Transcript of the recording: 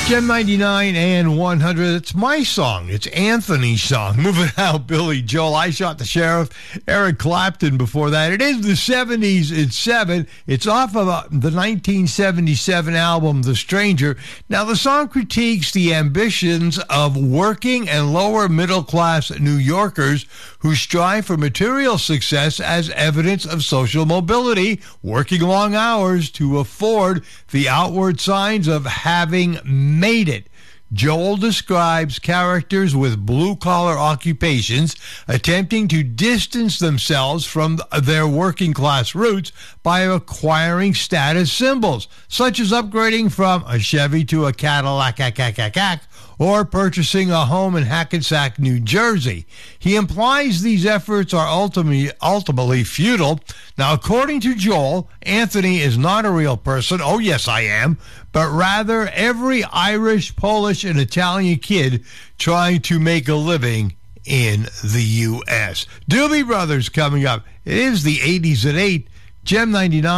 Gem 99 and 100. It's my song. It's Anthony's song. Moving out, Billy Joel. I Shot the Sheriff. Eric Clapton before that. It is the 70s. It's 7. It's off of the 1977 album, The Stranger. Now, the song critiques the ambitions of working and lower middle class New Yorkers who strive for material success as evidence of social mobility, working long hours to afford the outward signs of having made it. Joel describes characters with blue-collar occupations attempting to distance themselves from their working-class roots by acquiring status symbols, such as upgrading from a Chevy to a Cadillac, or purchasing a home in Hackensack, New Jersey. He implies these efforts are ultimately futile. Now, according to Joel, Anthony is not a real person. Oh, yes, I am. But rather every Irish, Polish, and Italian kid trying to make a living in the U.S. Doobie Brothers coming up. It is the 80s at 8. Gem 99.